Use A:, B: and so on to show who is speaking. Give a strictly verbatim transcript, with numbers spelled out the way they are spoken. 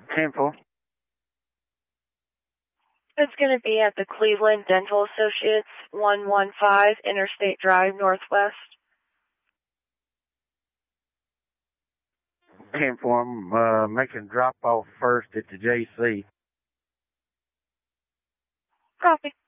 A: ten four.
B: It's going to be at the Cleveland Dental Associates, one one five Interstate Drive, Northwest.
A: ten four, I'm uh, making drop off first at the J C.
B: Copy.